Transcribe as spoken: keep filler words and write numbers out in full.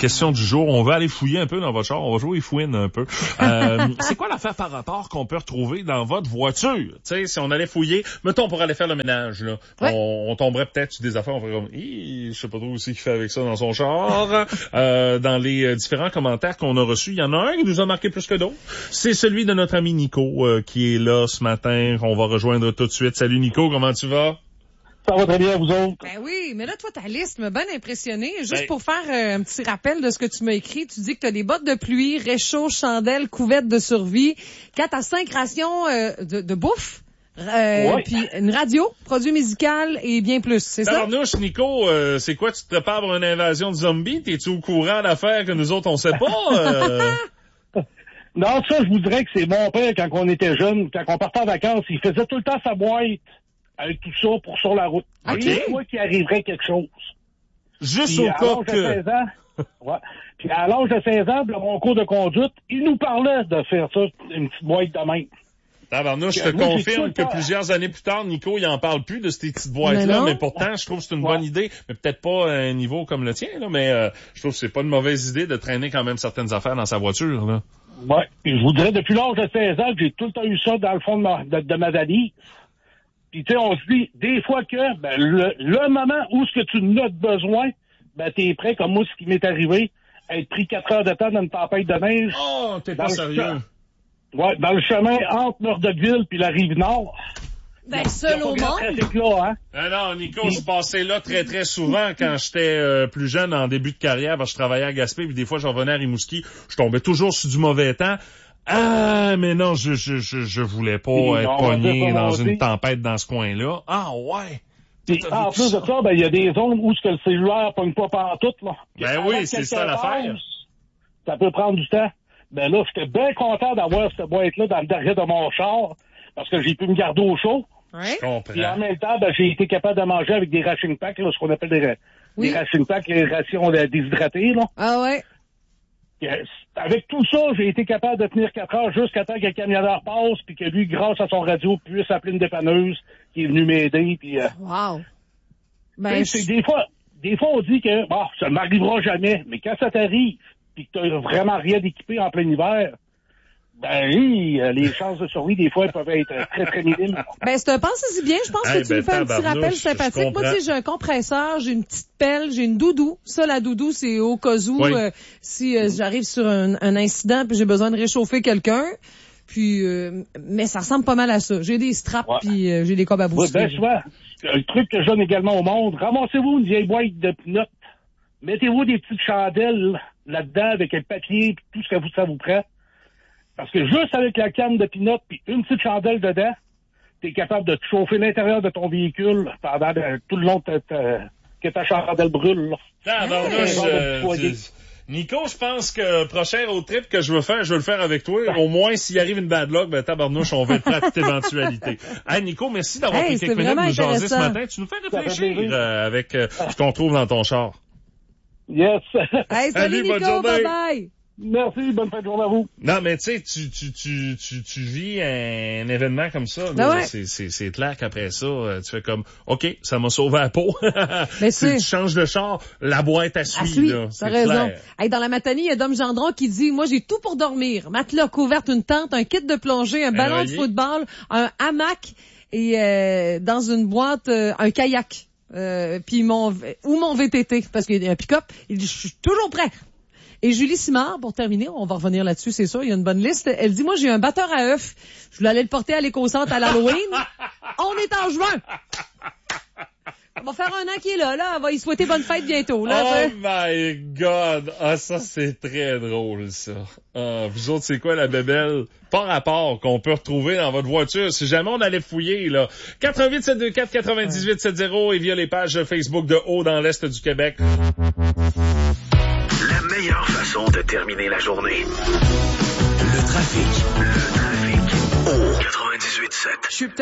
question du jour. On va aller fouiller un peu dans votre char. On va jouer fouine un peu. Euh, c'est quoi l'affaire par rapport qu'on peut retrouver dans votre voiture? Tu sais, si on allait fouiller, mettons pour aller faire le ménage, là, ouais. on, on tomberait peut-être sur des affaires, on ferait comme, je sais pas trop aussi qu'il fait avec ça dans son char. euh, dans les différents commentaires qu'on a reçus, il y en a un qui nous a marqué plus que d'autres. C'est celui de notre ami Nico euh, qui est là ce matin. On va rejoindre tout de suite. Salut Nico, comment tu vas? Ça va très bien, vous autres? Ben oui, mais là, toi, ta liste m'a bien impressionné. Juste ben... pour faire euh, un petit rappel de ce que tu m'as écrit, tu dis que tu as des bottes de pluie, réchaud, chandelles, couvertes de survie, quatre à cinq rations euh, de, de bouffe, euh, ouais. puis une radio, produit musical et bien plus, c'est ça? Alors, nous, Nico, euh, c'est quoi? Tu te prépares pour une invasion de zombies? T'es-tu au courant d'affaires que nous autres, on sait pas? Euh... Non, ça, je vous dirais que c'est mon père, quand on était jeune, quand on partait en vacances, il faisait tout le temps sa boîte avec tout ça pour sur la route. OK. Et moi qu'il arriverait quelque chose. Juste Puis, au cas que... seize ans, ouais. Puis à l'âge de seize ans, dans mon cours de conduite, il nous parlait de faire ça, une petite boîte de même. Tabarnouche, je te moi, confirme que plusieurs années plus tard, Nico, il en parle plus de ces petites boîtes-là, mais, mais pourtant, je trouve que c'est une ouais. bonne idée, mais peut-être pas à un niveau comme le tien, là, mais euh, je trouve que c'est pas une mauvaise idée de traîner quand même certaines affaires dans sa voiture, là. Ouais. Puis je vous dirais, depuis l'âge de seize ans, que j'ai tout le temps eu ça dans le fond de ma, de, de ma valise. Puis, tu sais, on se dit, des fois que, ben, le, le moment où ce que tu en as besoin, ben, t'es prêt, comme moi, ce qui m'est arrivé, à être pris quatre heures de temps dans une tempête de neige. Oh, t'es pas sérieux? Che- ouais, dans le chemin entre Meurthe-de-Ville puis la Rive-Nord. Ben, seul au monde. Là, hein? Ah non, Nico, je passais là très, très souvent quand j'étais euh, plus jeune, en début de carrière, parce que je travaillais à Gaspé, puis des fois, je revenais à Rimouski, je tombais toujours sur du mauvais temps. Ah, mais non, je je je, je voulais pas et être pogné dans une tempête dans ce coin-là. Ah, ouais. Puis, en plus de ça, ben, il y a des zones où ce que le cellulaire pogne pas pantoute, là. Ben oui, c'est ça l'affaire. Ça peut prendre du temps. Ben là, j'étais bien content d'avoir cette boîte-là dans le derrière de mon char, parce que j'ai pu me garder au chaud. Ouais. Je comprends. Puis en même temps, ben, j'ai été capable de manger avec des ration packs, là, ce qu'on appelle des, oui. des ration packs, les rations déshydratées, là. Ah ouais. Avec tout ça, j'ai été capable de tenir quatre heures jusqu'à temps que le camionneur passe, puis que lui, grâce à son radio, puisse appeler une dépanneuse qui est venue m'aider. Puis, euh, wow. Ben, c'est, des fois, des fois, on dit que bon, ça ne m'arrivera jamais, mais quand ça t'arrive, puis que tu n'as vraiment rien d'équipé en plein hiver, ben oui, les chances de survie, des fois, elles peuvent être très, très minimes. Ben, c'est un pensez-y bien. Je pense hey, que tu ben, nous fais un petit rappel sympathique. Moi, tu sais, j'ai un compresseur, j'ai une petite pelle, j'ai une doudou. Ça, la doudou, c'est au cas où, oui. euh, si euh, j'arrive sur un, un incident puis j'ai besoin de réchauffer quelqu'un. Puis, euh, mais ça ressemble pas mal à ça. J'ai des straps ouais. puis euh, j'ai des câbles à booster. Ouais, ben, souvent, le truc que je donne également au monde, ramassez-vous une vieille boîte de pinottes. Mettez-vous des petites chandelles là-dedans avec un papier et tout ce que vous, ça vous prend. Parce que juste avec la canne de pinot puis une petite chandelle dedans, t'es capable de te chauffer l'intérieur de ton véhicule pendant de, tout le long de ta, que ta chandelle brûle. Là. Ah, bon, là, je, Nico, je pense que prochain road trip que je veux faire, je veux le faire avec toi. Au moins, s'il arrive une bad luck, ben tabarnouche, on va être prêt à toute éventualité. Hey, Nico, merci d'avoir hey, pris quelques minutes pour nous jaser ce matin. Tu nous fais réfléchir euh, avec euh, ce qu'on trouve dans ton char. Yes. Hey, salut, salut Nico, bonne journée. Bye bye. Merci, bonne fin de journée à vous. Non, mais tu sais, tu, tu, tu, tu, tu vis un événement comme ça, là, ouais. c'est, c'est, c'est clair qu'après ça, tu fais comme, OK, ça m'a sauvé la peau. Mais tu changes de char, la boîte à suivre, suit, là. T'as raison. Hey, dans la matinée, il y a Dom Gendron qui dit, moi, j'ai tout pour dormir. Matelas, couverte, une tente, un kit de plongée, un ballon un de football, un hamac et, euh, dans une boîte, euh, un kayak. Euh, puis mon, ou mon V T T, parce qu'il y a un pick-up. Il dit, je suis toujours prêt. Et Julie Simard, pour terminer, on va revenir là-dessus, c'est sûr, il y a une bonne liste. Elle dit, moi, j'ai un batteur à œufs. Je voulais aller le porter à l'éco-centre à l'Halloween. On est en juin. On va faire un an qu'il est là, là. On va y souhaiter bonne fête bientôt, là. Oh my God! Ah, ça, c'est très drôle, ça. Ah, vous autres, c'est quoi la bébelle? Par rapport qu'on peut retrouver dans votre voiture, si jamais on allait fouiller, là. quatre un huit sept deux quatre neuf huit sept zéro et via les pages Facebook de Haut dans l'Est du Québec. La meilleure façon de terminer la journée. Le trafic. Le trafic. Au quatre-vingt-dix-huit sept.